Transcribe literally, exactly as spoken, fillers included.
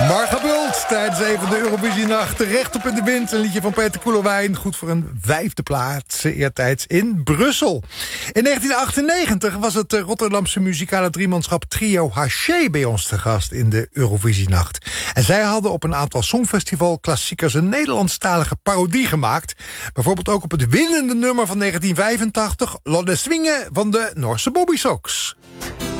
Marga Bult tijdens een van de Eurovisie-nacht. Rechtop in de wind, een liedje van Peter Koelewijn. Goed voor een vijfde plaats, eertijds in Brussel. In negentien achtennegentig was het Rotterdamse muzikale driemanschap Trio Haché bij ons te gast in de Eurovisie-nacht. En zij hadden op een aantal songfestivalklassiekers een Nederlandstalige parodie gemaakt. Bijvoorbeeld ook op het winnende nummer van negentien vijfentachtig... Lodde Swingen van de Noorse Bobby Sox.